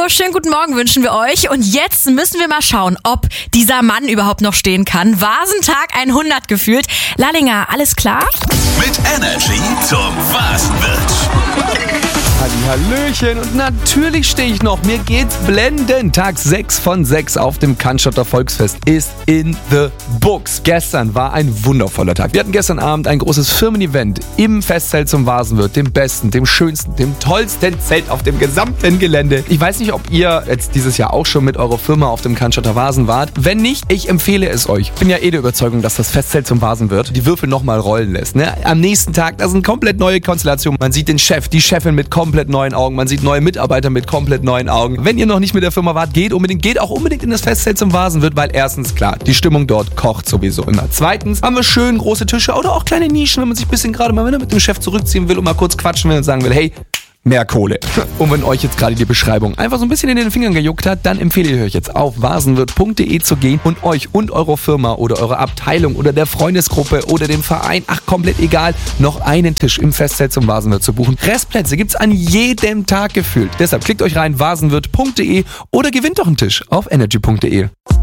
schönen guten Morgen wünschen wir euch. Und jetzt müssen wir mal schauen, ob dieser Mann überhaupt noch stehen kann. Vasentag 100 gefühlt. Lallinger, alles klar? Mit Energy zum Vasenwitz. Hallöchen und natürlich stehe ich noch. Mir geht's blendend. Tag 6 von 6 auf dem Cannstatter Volksfest ist in the books. Gestern war ein wundervoller Tag. Wir hatten gestern Abend ein großes Firmen-Event im Festzelt zum Vasenwirt. Dem besten, dem schönsten, dem tollsten Zelt auf dem gesamten Gelände. Ich weiß nicht, ob ihr jetzt dieses Jahr auch schon mit eurer Firma auf dem Cannstatter Vasen wart. Wenn nicht, ich empfehle es euch. Ich bin ja der Überzeugung, dass das Festzelt zum Vasenwirt die Würfel nochmal rollen lässt. Ne? Am nächsten Tag, da sind komplett neue Konstellationen. Man sieht den Chef, die Chefin mit komplett neuen Augen. Man sieht neue Mitarbeiter mit komplett neuen Augen. Wenn ihr noch nicht mit der Firma wart, geht auch unbedingt in das Festzelt zum Vasenwirt, weil erstens, klar, die Stimmung dort kocht sowieso immer. Zweitens haben wir schön große Tische oder auch kleine Nischen, wenn man sich ein bisschen gerade mal, wenn er mit dem Chef zurückziehen will und mal kurz quatschen will und sagen will, hey, mehr Kohle. Und wenn euch jetzt gerade die Beschreibung einfach so ein bisschen in den Fingern gejuckt hat, dann empfehle ich euch jetzt auf vasenwirt.de zu gehen und euch und eurer Firma oder eurer Abteilung oder der Freundesgruppe oder dem Verein, komplett egal, noch einen Tisch im Festzelt zum Vasenwirt zu buchen. Restplätze gibt's an jedem Tag gefühlt. Deshalb klickt euch rein vasenwirt.de oder gewinnt doch einen Tisch auf energy.de.